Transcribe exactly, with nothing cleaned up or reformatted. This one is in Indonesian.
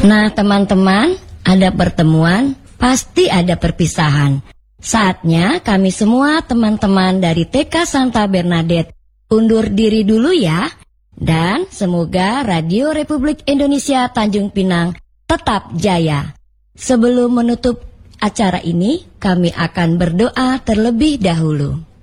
Nah teman-teman, ada pertemuan, pasti ada perpisahan. Saatnya kami semua teman-teman dari T K Santa Bernadette undur diri dulu ya. Dan semoga Radio Republik Indonesia Tanjung Pinang tetap jaya. Sebelum menutup acara ini, kami akan berdoa terlebih dahulu.